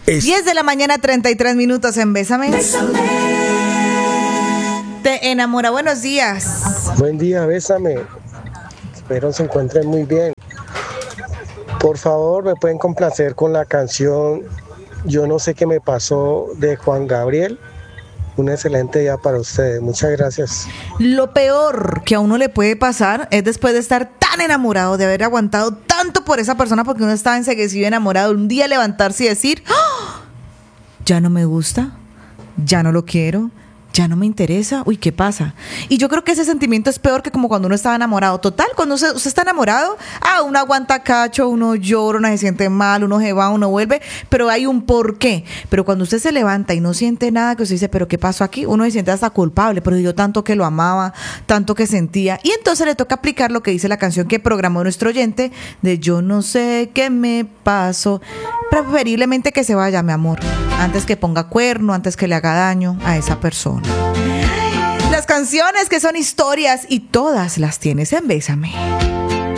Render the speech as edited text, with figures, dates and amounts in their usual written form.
10 de la mañana, 33 minutos en Bésame. Te enamora. Buenos días. Buen día, Bésame. Espero se encuentren muy bien. Por favor, me pueden complacer con la canción Yo no sé qué me pasó de Juan Gabriel. Un excelente día para ustedes. Muchas gracias. Lo peor que a uno le puede pasar es después de estar tan enamorado, de haber aguantado tanto por esa persona porque uno estaba enseguecido, enamorado, un día levantarse y decir, ¡oh! Ya no me gusta, ya no lo quiero, ya no me interesa, uy, ¿qué pasa? Y yo creo que ese sentimiento es peor que como cuando uno está enamorado. Total, cuando usted está enamorado, uno aguanta cacho, uno llora, uno se siente mal, uno se va, uno vuelve, pero hay un porqué. Pero cuando usted se levanta y no siente nada, que usted dice, ¿pero qué pasó aquí? Uno se siente hasta culpable, pero yo tanto que lo amaba, tanto que sentía. Y entonces le toca aplicar lo que dice la canción que programó nuestro oyente, de yo no sé qué me pasó. Preferiblemente que se vaya, mi amor, antes que ponga cuerno, antes que le haga daño a esa persona. Las canciones que son historias y todas las tienes en Bésame.